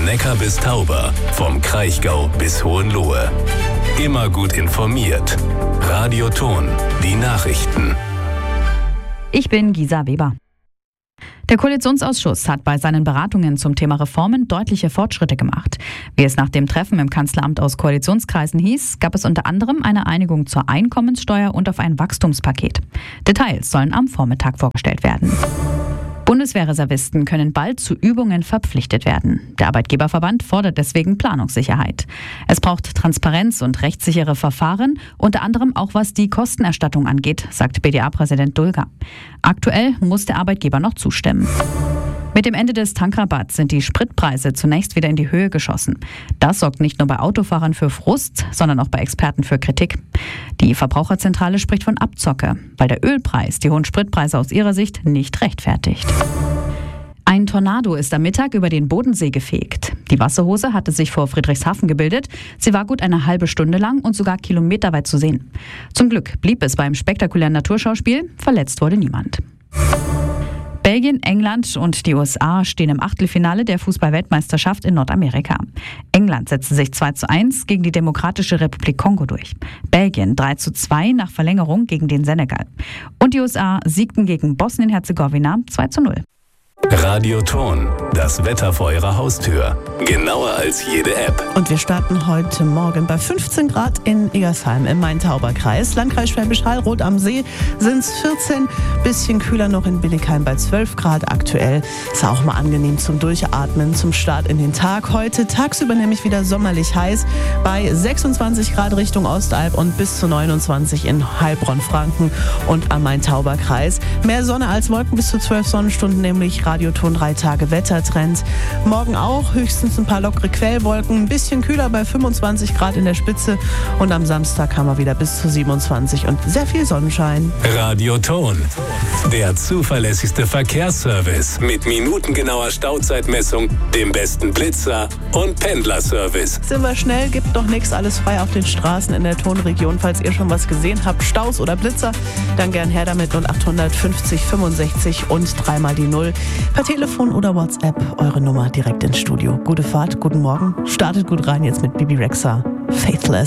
Neckar bis Tauber, vom Kraichgau bis Hohenlohe. Immer gut informiert. Radio Thon, die Nachrichten. Ich bin Gisa Weber. Der Koalitionsausschuss hat bei seinen Beratungen zum Thema Reformen deutliche Fortschritte gemacht. Wie es nach dem Treffen im Kanzleramt aus Koalitionskreisen hieß, gab es unter anderem eine Einigung zur Einkommenssteuer und auf ein Wachstumspaket. Details sollen am Vormittag vorgestellt werden. Bundeswehrreservisten können bald zu Übungen verpflichtet werden. Der Arbeitgeberverband fordert deswegen Planungssicherheit. Es braucht Transparenz und rechtssichere Verfahren, unter anderem auch was die Kostenerstattung angeht, sagt BDA-Präsident Dulger. Aktuell muss der Arbeitgeber noch zustimmen. Mit dem Ende des Tankrabatts sind die Spritpreise zunächst wieder in die Höhe geschossen. Das sorgt nicht nur bei Autofahrern für Frust, sondern auch bei Experten für Kritik. Die Verbraucherzentrale spricht von Abzocke, weil der Ölpreis die hohen Spritpreise aus ihrer Sicht nicht rechtfertigt. Ein Tornado ist am Mittag über den Bodensee gefegt. Die Wasserhose hatte sich vor Friedrichshafen gebildet. Sie war gut eine halbe Stunde lang und sogar kilometerweit zu sehen. Zum Glück blieb es beim spektakulären Naturschauspiel. Verletzt wurde niemand. Belgien, England und die USA stehen im Achtelfinale der Fußball-Weltmeisterschaft in Nordamerika. England setzte sich 2:1 gegen die Demokratische Republik Kongo durch. Belgien 3:2 nach Verlängerung gegen den Senegal. Und die USA siegten gegen Bosnien-Herzegowina 2:0. Radio Thon, das Wetter vor Ihrer Haustür. Genauer als jede App. Und wir starten heute Morgen bei 15 Grad in Egersheim im Main-Tauber-Kreis. Landkreis Schwäbisch Hall, Rot am See sind es 14, bisschen kühler noch in Billigheim bei 12 Grad aktuell. Ist auch mal angenehm zum Durchatmen, zum Start in den Tag. Heute tagsüber nämlich wieder sommerlich heiß bei 26 Grad Richtung Ostalb und bis zu 29 in Heilbronn-Franken und am Main-Tauber-Kreis. Mehr Sonne als Wolken, bis zu 12 Sonnenstunden, nämlich Radio Thon 3 Tage Wettertrend. Morgen auch höchstens ein paar lockere Quellwolken, ein bisschen kühler bei 25 Grad in der Spitze und am Samstag haben wir wieder bis zu 27 und sehr viel Sonnenschein. Radio Thon, der zuverlässigste Verkehrsservice mit minutengenauer Stauzeitmessung, dem besten Blitzer und Pendlerservice. Sind wir schnell, gibt noch nichts, alles frei auf den Straßen in der Thonregion. Falls ihr schon was gesehen habt, Staus oder Blitzer, dann gern her damit 0800 50 65 und 3 mal die 0. Per Telefon oder WhatsApp eure Nummer direkt ins Studio. Gute Fahrt, guten Morgen, startet gut rein jetzt mit Bibi Rexha, Faithless.